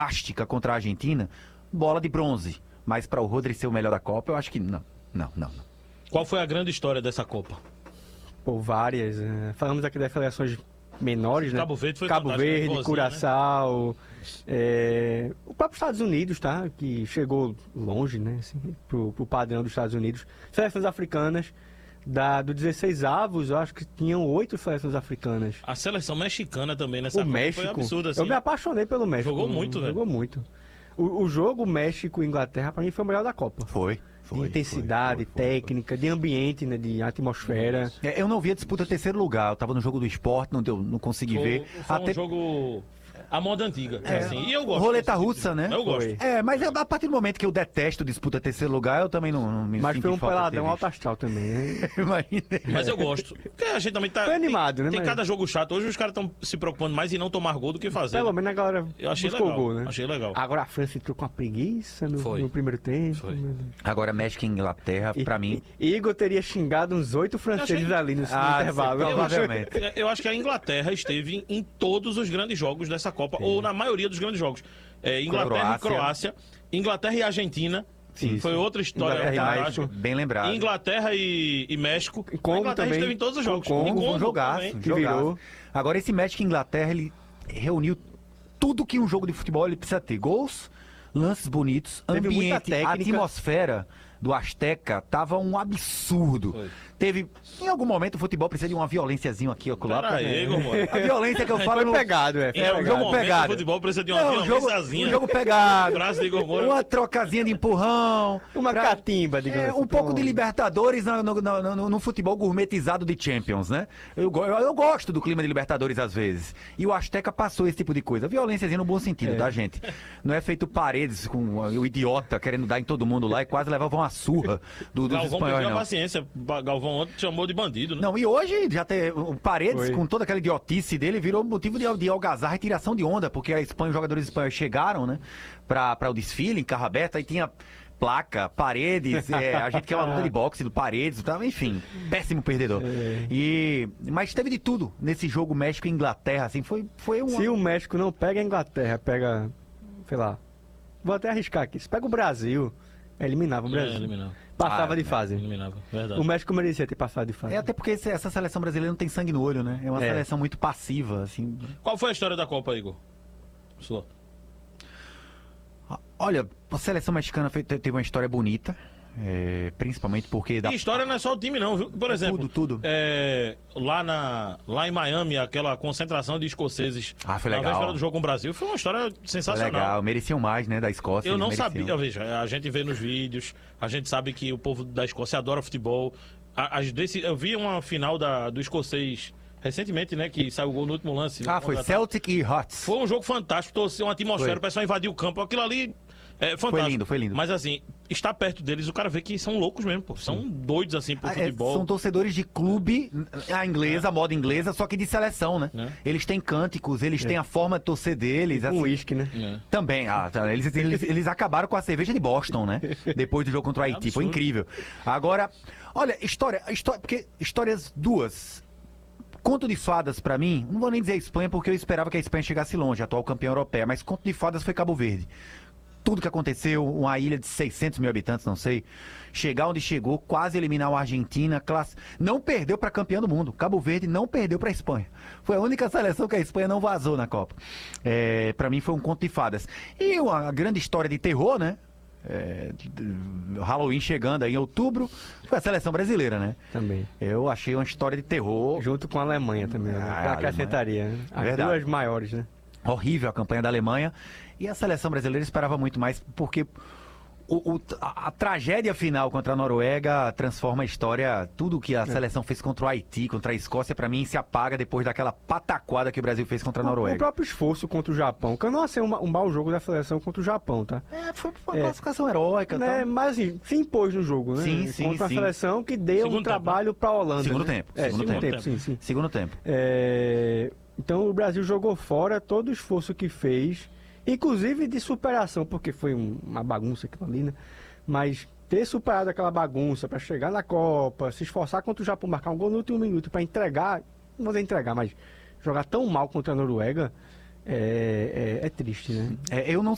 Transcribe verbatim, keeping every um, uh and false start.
fantástica contra a Argentina, bola de bronze. Mas para o Rodri ser o melhor da Copa, eu acho que não. Não, não, não. Qual foi a grande história dessa Copa? Pô, várias. Né? Falamos aqui das seleções menores, né? Cabo Verde foi Cabo fantástico, Verde, igualzinho, Curaçao, é... o próprio Estados Unidos, tá? Que chegou longe, né? Assim, pro, pro padrão dos Estados Unidos. Seleções africanas, da, do dezesseis avos, eu acho que tinham oito seleções africanas. A seleção mexicana também nessa O Copa México, foi absurdo, assim. eu me apaixonei pelo México. Jogou muito, velho. Jogou muito. O, o jogo México-Inglaterra, pra mim, foi o melhor da Copa. Foi. De Foi, intensidade, foi, foi, foi, técnica, de ambiente, né, de atmosfera. É, eu não vi a disputa terceiro lugar. Eu tava no jogo do esporte, não, deu, não consegui Foi, ver. foi Até... um jogo à moda antiga, assim. E eu gosto. Roleta desse tipo russa, de- né? Eu gosto. Foi. É, mas a partir do momento que eu detesto disputa terceiro lugar, eu também não, não me Mas sinto foi um falta de ter peladão visto. alto astral também, né? Imagina. Mas eu gosto. Porque a gente também tá. Foi animado, tem, né, Tem mas- cada jogo chato. Hoje os caras estão se preocupando mais em não tomar gol do que fazer. Pelo né? menos a galera Eu achei buscou legal. o gol, né? Achei legal. Agora a França entrou com uma preguiça no, Foi. no primeiro tempo. Foi. meu Deus. Agora, México e Inglaterra, E- pra mim... e- Igor teria xingado uns oito franceses achei- ali no, no Ah, intervalo. sim, Eu acho, provavelmente. eu acho que a Inglaterra esteve em todos os grandes jogos dessa Copa, ou na maioria dos grandes jogos. É, Inglaterra Croácia. e Croácia, Inglaterra e Argentina, Sim, foi sim. outra história Inglaterra e fantástica. México. Bem lembrado. Inglaterra e, e México. E Congo a Inglaterra também. esteve em todos os jogos. Congo, E Um Congo jogaço, também. um que jogaço. virou. Agora, esse México e Inglaterra, ele reuniu tudo que um jogo de futebol ele precisa ter. Gols, lances bonitos, Teve muita ambiente, a técnica. atmosfera do Azteca tava um absurdo. Foi. Teve, em algum momento, o futebol precisa de uma violênciazinha aqui, acolá. Pera aí, Igor, mano. A violência que eu falo Foi no... pegado, é. Em É, algum um jogo momento, pegado. o futebol precisa de uma Não, um jogo, violênciazinha. um jogo pegado. Braço de Igor Moura. Uma trocazinha de empurrão. Uma pra- catimba, digamos É, assim, um pouco pra de um- Libertadores no, no- no- no- no futebol gourmetizado de Champions, né? Eu, go- eu, eu gosto do clima de Libertadores às vezes. E o Azteca passou esse tipo de coisa. Violênciazinha no bom sentido, É. tá, gente? Não é feito Paredes com o idiota querendo dar em todo mundo lá e quase levava uma surra do, dos Galvão espanhóis, perdeu a não. paciência. Ba- Galvão ontem chamou de bandido, né? Não, e hoje já tem o Paredes, Foi. com toda aquela idiotice dele, virou motivo de, de algazarra e tiração de onda, porque a Espanha, os jogadores espanhóis chegaram, né, pra, pra o desfile em carro aberto, aí tinha placa, Paredes, é, a gente quer uma luta de boxe do Paredes e tal, enfim, péssimo perdedor. É. E, mas teve de tudo nesse jogo México e Inglaterra, assim, foi, foi um... Se o México não pega a Inglaterra, pega, sei lá, vou até arriscar aqui, se pega o Brasil, eliminava o É, Brasil. eliminava. Passava Ah, de é, fase. Eliminava, verdade. O México merecia ter passado de fase. É até porque esse- essa seleção brasileira não tem sangue no olho, né? É uma É. seleção muito passiva, assim. Qual foi a história da Copa, Igor? Sua. Olha, a seleção mexicana fe- te- teve uma história bonita, é, principalmente porque... E história não é só o time, não, viu? Por exemplo, tudo, tudo. é, lá, na, lá em Miami, aquela concentração de escoceses Ah, foi na legal. véspera do jogo com o Brasil, foi uma história Foi sensacional. legal, mereciam mais, né, da Escócia. Eu eles não mereciam. sabia, veja, a gente vê nos vídeos, a gente sabe que o povo da Escócia adora futebol. A- As desse, eu vi uma final da, do escocês recentemente, né, que saiu o gol no último lance. Ah, foi Contra- Celtic e Hearts. Foi um jogo fantástico, torceu uma atmosfera, Foi. o pessoal invadiu o campo, aquilo ali é fantástico. Foi lindo, foi lindo. Mas assim, estar perto deles, o cara vê que são loucos mesmo, pô. São doidos assim pro Ah, é, futebol. são torcedores de clube, a inglesa, a moda inglesa, só que de seleção, né? É. Eles têm cânticos, eles têm a forma de torcer deles. Um assim. uísque, né? É. Também, ah, tá, eles, eles, eles acabaram com a cerveja de Boston, né? Depois do jogo contra o Haiti, foi absurdo. incrível. Agora, olha, história, história, porque histórias duas. Conto de fadas pra mim, não vou nem dizer a Espanha, porque eu esperava que a Espanha chegasse longe, atual campeã europeia, mas conto de fadas foi Cabo Verde. Tudo que aconteceu, uma ilha de seiscentos mil habitantes, não sei, chegar onde chegou, quase eliminar a Argentina, classe... não perdeu pra campeã do mundo. Cabo Verde não perdeu pra Espanha. Foi a única seleção que a Espanha não vazou na Copa. É, para mim foi um conto de fadas. E uma grande história de terror, né? É, d- Halloween chegando aí em outubro, foi a seleção brasileira, né? Também. Eu achei uma história de terror. Junto com a Alemanha também, né? Ah, Que a Alemanha. acrescentaria, né? As Verdade. duas maiores, né? Horrível a campanha da Alemanha. E a seleção brasileira esperava muito mais, porque o- o- a, a tragédia final contra a Noruega transforma a história. Tudo que a seleção fez contra o Haiti, contra a Escócia, pra mim se apaga depois daquela pataquada que o Brasil fez contra a O Noruega. próprio esforço contra o Japão, que eu não achei um, um mau jogo da seleção contra o Japão, tá? É, foi uma É. classificação heróica. Né? Tá? Mas assim, se impôs no jogo, né? Sim, sim, Contra sim. uma seleção que deu Segundo um tempo, trabalho pra Holanda. Segundo né? tempo, É, segundo segundo, tempo. tempo, sim, sim. Segundo tempo. É, Então o Brasil jogou fora todo o esforço que fez, inclusive de superação, porque foi um- uma bagunça aquilo ali, né? Mas ter superado aquela bagunça pra chegar na Copa, se esforçar contra o Japão, marcar um gol no último minuto pra entregar, não vou dizer entregar, mas jogar tão mal contra a Noruega, é, é- é triste, né? É, eu não,